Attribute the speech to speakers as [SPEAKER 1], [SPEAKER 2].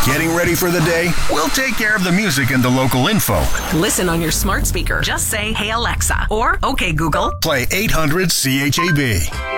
[SPEAKER 1] Getting ready for the day? We'll take care of the music and the local info.
[SPEAKER 2] Listen on your smart speaker. Just say, "Hey Alexa," or "Okay Google."
[SPEAKER 1] Play 800 CHAB.